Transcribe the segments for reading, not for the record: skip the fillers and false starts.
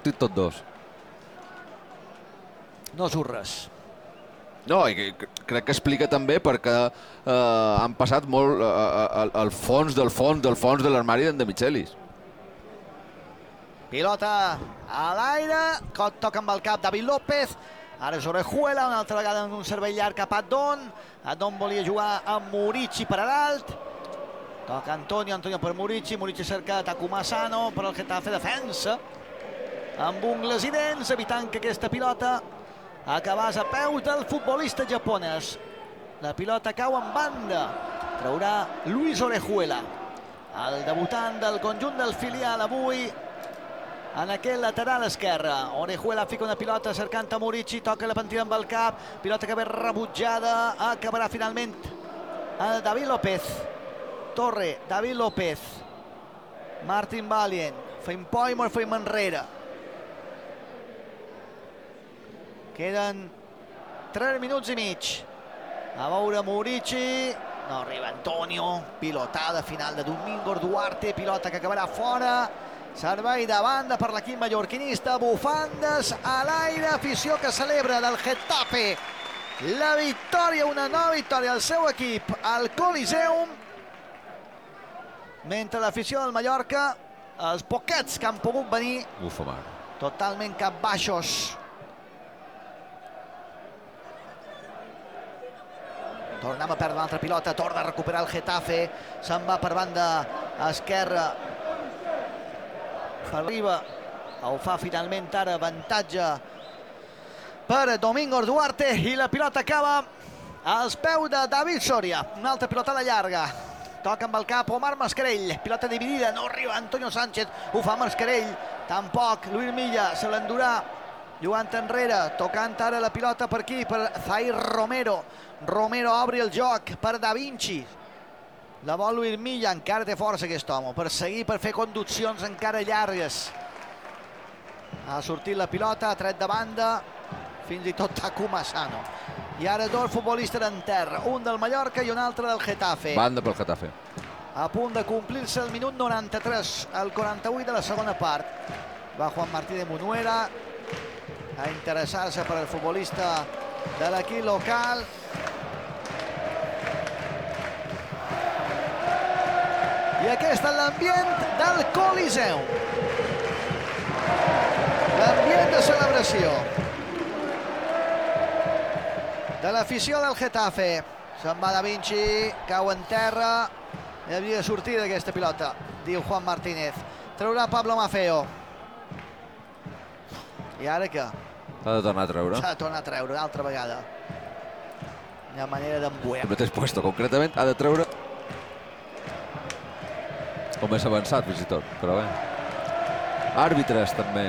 partit tot dos. No surt res. No, i crec que explica també perquè han passat molt al fons del fons de l'armari d'en De Michelis. Pilota a l'aire, toca amb el cap David López, ara és Orejuela, una altra vegada en un servei llarg cap a Adon. Adon volia jugar amb Murici per a dalt. Toca Antonio per Murici cerca Takuma Asano, però el Getafe defensa amb ungles i dents, evitant que aquesta pilota acabés a peus del futbolista japonès. La pilota cau en banda, traurà Luis Orejuela, el debutant del conjunt del filial avui en aquest lateral esquerre. Orejuela fica una pilota cercant a Murici, toca la pentina amb el cap, pilota que ve rebutjada, acabarà finalment a David López. Torre, David López, Martin Valient, feim poimor, feim enrere. Queden 3 minuts i mig. A veure Murici, no arriba Antonio, pilotada final de Domingo Duarte, pilota que acabarà fora. Servei de banda per l'equip mallorquinista, bufandes a l'aire, afició que celebra del Getafe la victòria, una nova victòria al seu equip al Coliseum, mentre l'afició del Mallorca, els poquets que han pogut venir, totalment capbaixos. Tornem a perdre l'altra pilota, torna a recuperar el Getafe, se'n va per banda esquerra, per arriba, ho fa finalment ara, avantatge per Domingo Duarte, i la pilota acaba als peus de David Soria. Una altra pilotada llarga, toca amb el cap Omar Mascarell, pilota dividida, no arriba Antonio Sánchez, ho fa Mascarell, tampoc Luis Milla se l'endurà, jugant enrere, tocant ara la pilota per aquí, per Zaire Romero. Romero obri el joc per Da Vinci, la vol Luis Milla, encara té força aquest home per seguir, per fer conduccions encara llargues. Ha sortit la pilota, ha tret de banda, fins i tot Takuma Asano. I ara dos futbolistes en terra, un del Mallorca i un altre del Getafe. Banda pel Getafe. A punt de complir-se el minut 93, el 48 de la segona part. Va Juan Martí de Munuera a interessar-se per el futbolista de l'equip local. I aquest és l'ambient del Coliseum. L'ambient de celebració de l'afició del Getafe. Se'n va Da Vinci, cau en terra. Hi havia de sortir d'aquesta pilota, diu Juan Martínez. Traurà Pablo Maffeo. I ara què? S'ha de tornar a treure. S'ha de tornar a treure, una altra vegada. Una manera d'embuer. El mateix puesto, concretament, ha de treure o més avançat, fins i tot, però bé. Àrbitres, també.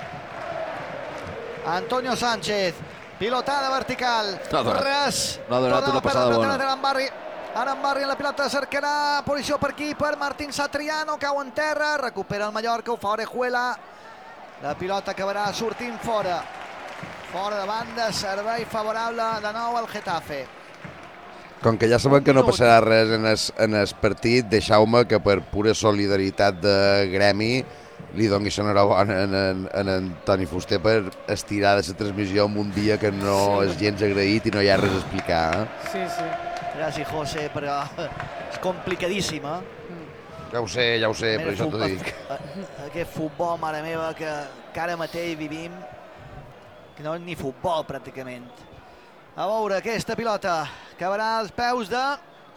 Antonio Sánchez, pilotada vertical. Res. No ha donat una passada bona. Arambarri en la pilota, cercarà posició per aquí, per Martín Satriano, cau en terra, recupera el Mallorca, ho fa Orejuela. La pilota acabarà sortint fora. Fora de banda, servei favorable de nou al Getafe. Com que ja sabem que no passarà res en el partit, deixeu-me que per pura solidaritat de gremi li doni l'enhorabona en Antoni Fuster per estirar de la transmissió en un dia que no és gens agraït i no hi ha res a explicar. Sí. Gràcies, José, però és complicadíssim, eh? Ja ho sé, per això t'ho dic. Aquest futbol, mare meva, que ara mateix vivim, que no és ni futbol, pràcticament. A veure, aquesta pilota acabarà als peus de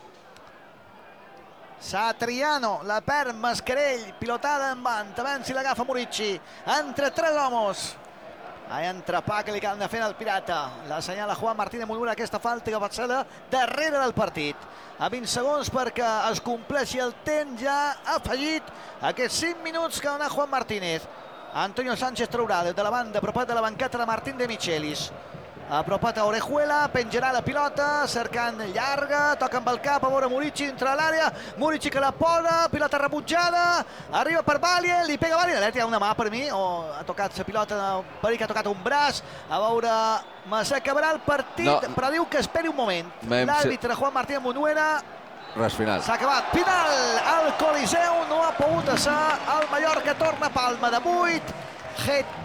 Satriano, la perd Mascarell, pilotada en banda, també si l'agafa Murici, entre tres homes. Hi ha entrepà que li cal anar fent el pirata. L'assenyala Juan Martín de Munuera, aquesta falta que va ser darrere del partit. A 20 segons perquè es compleixi el temps, ja ha afegit aquests 5 minuts que ha donat Juan Martínez. Antonio Sánchez traurà des de la banda, apropat de la banqueta de Martín de Michelis. Apropat a Orejuela, penjarà la pilota, cercant llarga, toca amb el cap, a veure Murici dintre l'àrea, Murici que la posa, pilota rebutjada, arriba per Valient, li pega Valient, hi ha una mà per mi, o ha tocat la pilota, per que ha tocat un braç, a veure, s'acabarà el partit, però diu que esperi un moment. L'àrbitre Juan Martín Munuera, res final. s'ha acabat. Final al Coliseu, no ha pogut ser, el Mallorca torna a Palma de 8,